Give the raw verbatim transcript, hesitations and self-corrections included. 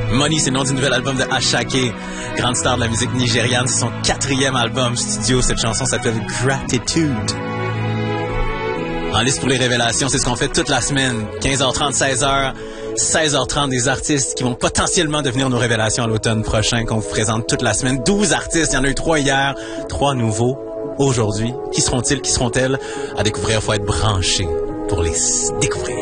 Money, c'est le nom du nouvel album de Asake, grande star de la musique nigériane. C'est son quatrième album studio. Cette chanson s'appelle Gratitude. En liste pour les révélations, c'est ce qu'on fait toute la semaine. quinze heures trente, seize heures, seize heures trente, des artistes qui vont potentiellement devenir nos révélations à l'automne prochain, qu'on vous présente toute la semaine. douze artistes, il y en a eu trois hier, trois nouveaux aujourd'hui. Qui seront-ils, qui seront-elles? À découvrir, il faut être branché pour les découvrir.